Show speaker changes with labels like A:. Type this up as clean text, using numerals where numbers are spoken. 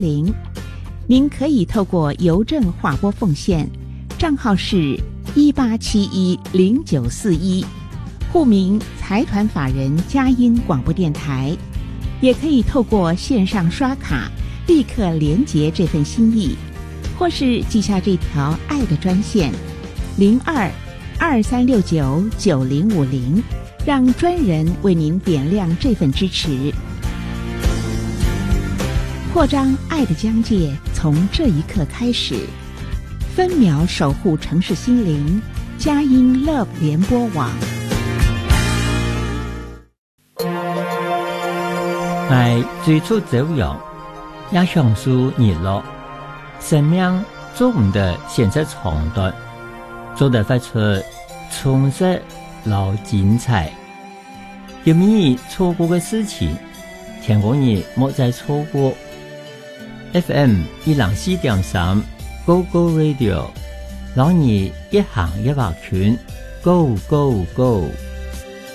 A: 您可以透过邮政划拨奉献，账号是18710941，户名财团法人佳音广播电台，也可以透过线上刷卡立刻连结这份心意，或是记下这条爱的专线0223699050，让专人为您点亮这份支持。扩张爱的疆界，从这一刻开始，分秒守护城市心灵，佳音 Love 联播网。
B: 爱最初走样，也享受日落，生命总的显出长短，做得发出充实老精彩。有你错过的事情，天国你莫再错过。FM 104.3 Go Go Radio， 讓你一行一畫拳 Go Go Go。